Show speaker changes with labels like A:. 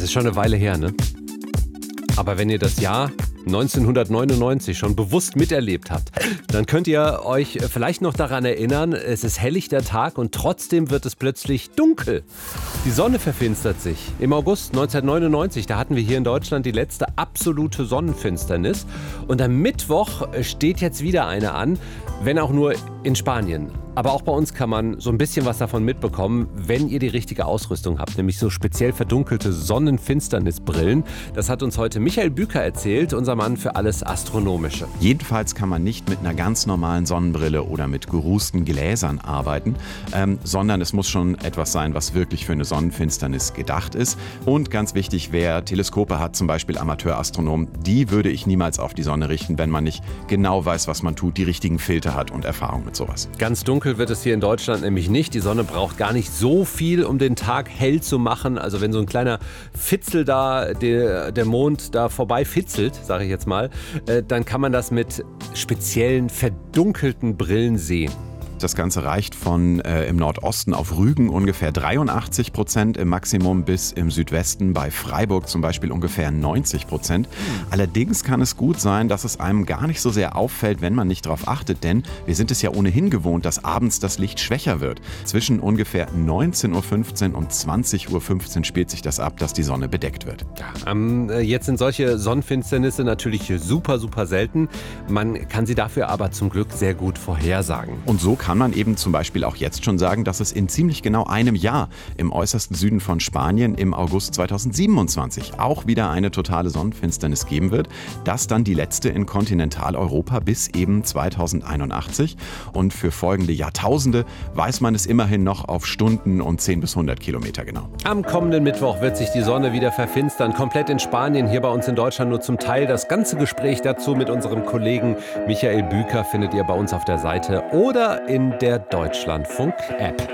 A: ist schon eine Weile her, ne? Aber wenn ihr das Jahr 1999 schon bewusst miterlebt habt, dann könnt ihr euch vielleicht noch daran erinnern, es ist helllichter Tag und trotzdem wird es plötzlich dunkel. Die Sonne verfinstert sich. Im August 1999, da hatten wir hier in Deutschland die letzte absolute Sonnenfinsternis. Und am Mittwoch steht jetzt wieder eine an, wenn auch nur in Spanien. Aber auch bei uns kann man so ein bisschen was davon mitbekommen, wenn ihr die richtige Ausrüstung habt, nämlich so speziell verdunkelte Sonnenfinsternisbrillen. Das hat uns heute Michael Büker erzählt, unser Mann für alles Astronomische.
B: Jedenfalls kann man nicht mit einer ganz normalen Sonnenbrille oder mit gerußten Gläsern arbeiten, sondern es muss schon etwas sein, was wirklich für eine Sonnenfinsternis gedacht ist. Und ganz wichtig, wer Teleskope hat, zum Beispiel Amateurastronomen, die würde ich niemals auf die Sonne richten, wenn man nicht genau weiß, was man tut, die richtigen Filter hat und Erfahrung mit sowas.
A: Ganz dunkel wird es hier in Deutschland nämlich nicht. Die Sonne braucht gar nicht so viel, um den Tag hell zu machen. Also wenn so ein kleiner Fitzel da, der Mond da vorbei fitzelt, sage ich jetzt mal, dann kann man das mit speziellen verdunkelten Brillen sehen.
B: Das Ganze reicht von im Nordosten auf Rügen ungefähr 83% im Maximum bis im Südwesten bei Freiburg zum Beispiel ungefähr 90%. Allerdings kann es gut sein, dass es einem gar nicht so sehr auffällt, wenn man nicht darauf achtet, denn wir sind es ja ohnehin gewohnt, dass abends das Licht schwächer wird. Zwischen ungefähr 19.15 Uhr und 20.15 Uhr spielt sich das ab, dass die Sonne bedeckt wird.
A: Jetzt sind solche Sonnenfinsternisse natürlich super, super selten. Man kann sie dafür aber zum Glück sehr gut vorhersagen.
B: Und so kann man eben zum Beispiel auch jetzt schon sagen, dass es in ziemlich genau einem Jahr im äußersten Süden von Spanien im August 2027 auch wieder eine totale Sonnenfinsternis geben wird. Das dann die letzte in Kontinentaleuropa bis eben 2081. Und für folgende Jahrtausende weiß man es immerhin noch auf Stunden und 10 bis 100 Kilometer genau.
A: Am kommenden Mittwoch wird sich die Sonne wieder verfinstern, komplett in Spanien, hier bei uns in Deutschland nur zum Teil. Das ganze Gespräch dazu mit unserem Kollegen Michael Büker findet ihr bei uns auf der Seite oder in der Deutschlandfunk-App.